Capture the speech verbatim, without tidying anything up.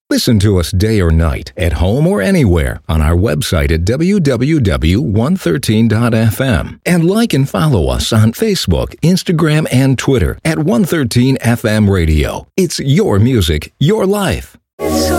Listen to us day or night, at home or anywhere, on our website at w w w dot one thirteen dot f m. And like and follow us on Facebook, Instagram, and Twitter at one thirteen F M Radio. It's your music, your life. It's